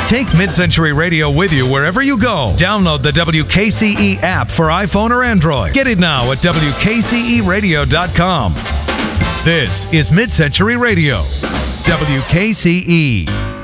Take Mid-Century Radio with you wherever you go. Download the WKCE app for iPhone or Android. Get it now at WKCEradio.com. This is Mid-Century Radio, WKCE.